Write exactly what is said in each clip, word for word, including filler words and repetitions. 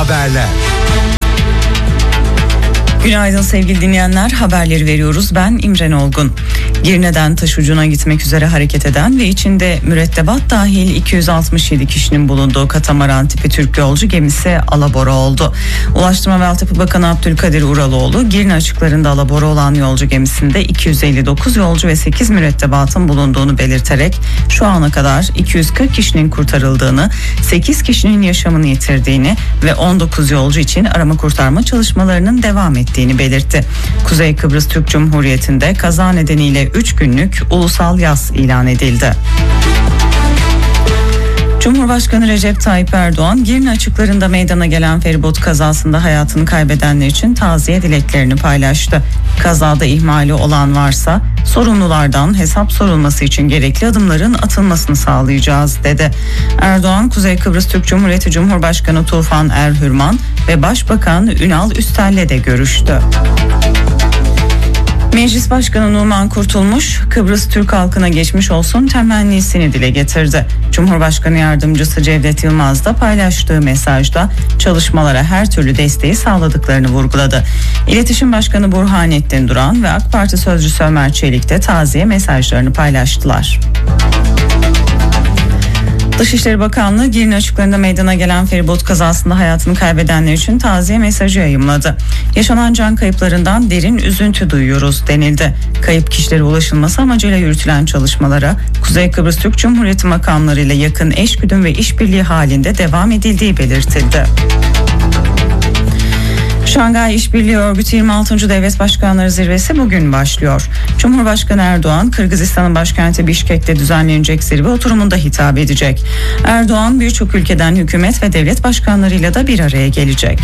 haberler. Günaydın sevgili dinleyenler, haberleri veriyoruz. Ben İmren Olgun. Girne'den Taşucu'na gitmek üzere hareket eden ve içinde mürettebat dahil iki yüz altmış yedi kişinin bulunduğu katamaran tipi Türk yolcu gemisi alabora oldu. Ulaştırma ve Altyapı Bakanı Abdülkadir Uraloğlu, Girne açıklarında alabora olan yolcu gemisinde iki yüz elli dokuz yolcu ve sekiz mürettebatın bulunduğunu belirterek şu ana kadar iki yüz kırk kişinin kurtarıldığını, sekiz kişinin yaşamını yitirdiğini ve on dokuz yolcu için arama kurtarma çalışmalarının devam ettiğini belirtti. Kuzey Kıbrıs Türk Cumhuriyeti'nde kaza nedeniyle üç günlük ulusal yas ilan edildi. Cumhurbaşkanı Recep Tayyip Erdoğan, Girne açıklarında meydana gelen feribot kazasında hayatını kaybedenler için taziye dileklerini paylaştı. Kazada ihmali olan varsa sorumlulardan hesap sorulması için gerekli adımların atılmasını sağlayacağız dedi. Erdoğan, Kuzey Kıbrıs Türk Cumhuriyeti Cumhurbaşkanı Tufan Erhürman ve Başbakan Ünal Üstel'le de görüştü. Meclis Başkanı Numan Kurtulmuş, Kıbrıs Türk halkına geçmiş olsun temennisini dile getirdi. Cumhurbaşkanı Yardımcısı Cevdet Yılmaz da paylaştığı mesajda çalışmalara her türlü desteği sağladıklarını vurguladı. İletişim Başkanı Burhanettin Duran ve AK Parti Sözcüsü Ömer Çelik de taziye mesajlarını paylaştılar. Dışişleri Bakanlığı, Girne açıklarında meydana gelen feribot kazasında hayatını kaybedenler için taziye mesajı yayımladı. Yaşanan can kayıplarından derin üzüntü duyuyoruz denildi. Kayıp kişilere ulaşılması amacıyla yürütülen çalışmalara Kuzey Kıbrıs Türk Cumhuriyeti makamlarıyla yakın eşgüdüm ve işbirliği halinde devam edildiği belirtildi. Şangay İşbirliği Örgütü yirmi altıncı Devlet Başkanları Zirvesi bugün başlıyor. Cumhurbaşkanı Erdoğan, Kırgızistan'ın başkenti Bişkek'te düzenlenecek zirve oturumunda hitap edecek. Erdoğan, birçok ülkeden hükümet ve devlet başkanlarıyla da bir araya gelecek.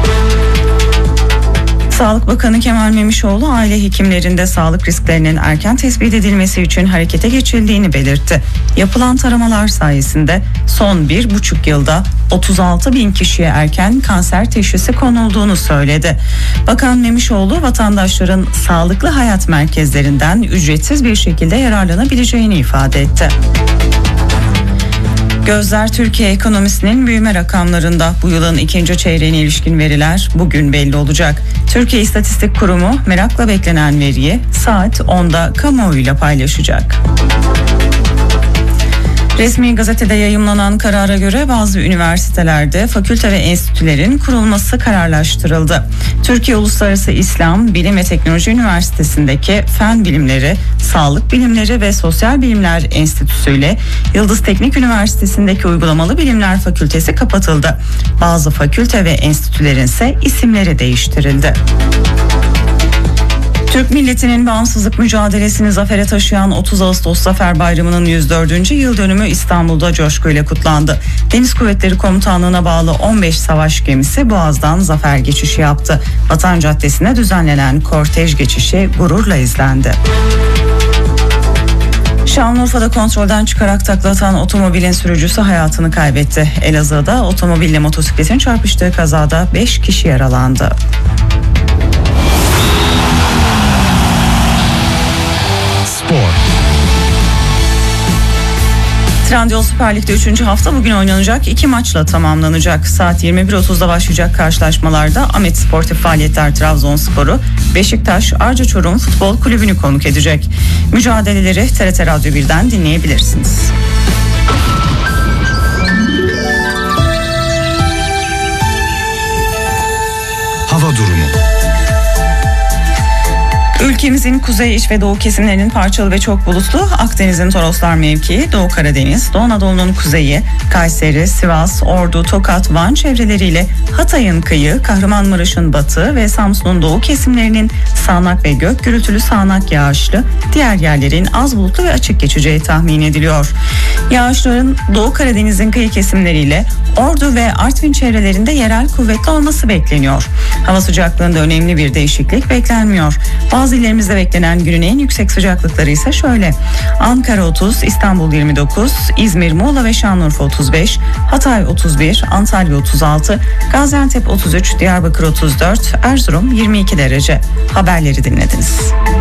Sağlık Bakanı Kemal Memişoğlu, aile hekimlerinde sağlık risklerinin erken tespit edilmesi için harekete geçildiğini belirtti. Yapılan taramalar sayesinde son bir buçuk yılda otuz altı bin kişiye erken kanser teşhisi konulduğunu söyledi. Bakan Memişoğlu, vatandaşların sağlıklı hayat merkezlerinden ücretsiz bir şekilde yararlanabileceğini ifade etti. Gözler Türkiye ekonomisinin büyüme rakamlarında. Bu yılın ikinci çeyreğine ilişkin veriler bugün belli olacak. Türkiye İstatistik Kurumu merakla beklenen veriyi saat onda kamuoyuyla paylaşacak. Resmi gazetede yayımlanan karara göre bazı üniversitelerde fakülte ve enstitülerin kurulması kararlaştırıldı. Türkiye Uluslararası İslam Bilim ve Teknoloji Üniversitesi'ndeki Fen Bilimleri, Sağlık Bilimleri ve Sosyal Bilimler Enstitüsü ile Yıldız Teknik Üniversitesi'ndeki Uygulamalı Bilimler Fakültesi kapatıldı. Bazı fakülte ve enstitülerin ise isimleri değiştirildi. Türk milletinin bağımsızlık mücadelesini zafere taşıyan otuz Ağustos Zafer Bayramı'nın yüz dördüncü yıl dönümü İstanbul'da coşkuyla kutlandı. Deniz Kuvvetleri Komutanlığı'na bağlı on beş savaş gemisi Boğaz'dan zafer geçişi yaptı. Vatan Caddesi'ne düzenlenen kortej geçişi gururla izlendi. Şanlıurfa'da kontrolden çıkarak takla atan otomobilin sürücüsü hayatını kaybetti. Elazığ'da otomobille motosikletin çarpıştığı kazada beş kişi yaralandı. Spor. Trendyol Süper Lig'de üçüncü hafta bugün oynanacak, iki maçla tamamlanacak. Saat yirmi bir otuzda başlayacak karşılaşmalarda Ahmet Sportif Faaliyetler Trabzonspor'u, Beşiktaş Arca Çorum Futbol Kulübü'nü konuk edecek. Mücadeleleri T R T Radyo birden dinleyebilirsiniz. Hava durumu. Ülkemizin kuzey, iç ve doğu kesimlerinin parçalı ve çok bulutlu, Akdeniz'in Toroslar mevkii, Doğu Karadeniz, Doğu Anadolu'nun kuzeyi, Kayseri, Sivas, Ordu, Tokat, Van çevreleriyle Hatay'ın kıyı, Kahramanmaraş'ın batı ve Samsun'un doğu kesimlerinin sağanak ve gök gürültülü sağanak yağışlı, diğer yerlerin az bulutlu ve açık geçeceği tahmin ediliyor. Yağışların Doğu Karadeniz'in kıyı kesimleriyle Ordu ve Artvin çevrelerinde yerel kuvvetli olması bekleniyor. Hava sıcaklığında önemli bir değişiklik beklenmiyor. Bazı illerimizde beklenen günün en yüksek sıcaklıkları ise şöyle: Ankara otuz, İstanbul yirmi dokuz, İzmir, Muğla ve Şanlıurfa otuz beş, Hatay otuz bir, Antalya otuz altı, Gaziantep otuz üç, Diyarbakır otuz dört, Erzurum yirmi iki derece. Haberleri dinlediniz.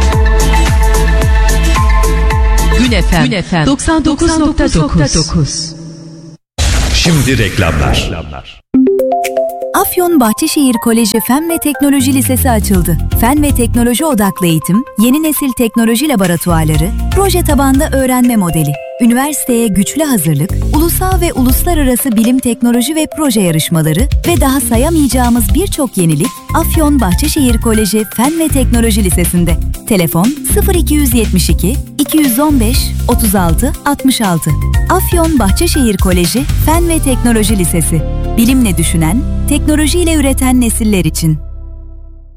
Gün Efem, Gün Efem doksan dokuz nokta dokuz. Şimdi reklamlar. Afyon Bahçeşehir Koleji Fen ve Teknoloji Lisesi açıldı. Fen ve teknoloji odaklı eğitim, yeni nesil teknoloji laboratuvarları, proje tabanlı öğrenme modeli. Üniversiteye güçlü hazırlık, ulusal ve uluslararası bilim, teknoloji ve proje yarışmaları ve daha sayamayacağımız birçok yenilik Afyon Bahçeşehir Koleji Fen ve Teknoloji Lisesi'nde. Telefon sıfır iki yetmiş iki iki on beş otuz altı altmış altı. Afyon Bahçeşehir Koleji Fen ve Teknoloji Lisesi. Bilimle düşünen, teknolojiyle üreten nesiller için.